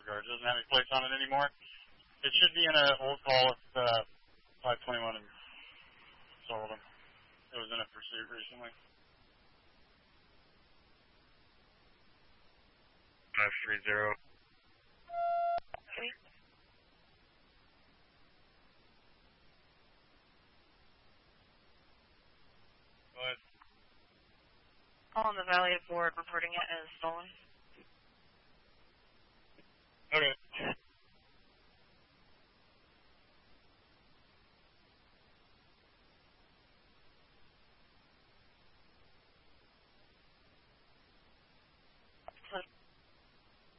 disregard. It doesn't have any plates on it anymore. It should be in an old call with 521 and sold them. It was in a pursuit recently. 530. Okay. Go ahead. All in the Valley of Board reporting it as stolen. Okay.